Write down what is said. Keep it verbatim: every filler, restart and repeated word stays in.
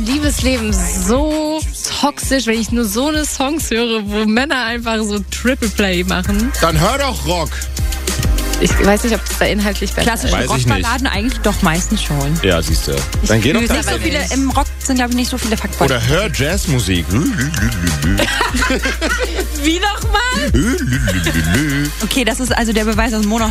Liebesleben so toxisch, wenn ich nur so eine Songs höre, wo Männer einfach so Triple Play machen. Dann hör doch Rock. Ich weiß nicht, ob das da inhaltlich besser Klassische Weiß ich Rockballaden eigentlich doch meistens schon. Ja, siehst du. Dann geh doch fühl's da Nicht so aber viele, nicht. im Rock sind glaube ich nicht so viele Fuckboys. Oder hör Jazzmusik. Wie nochmal? Okay, das ist also der Beweis, dass Mono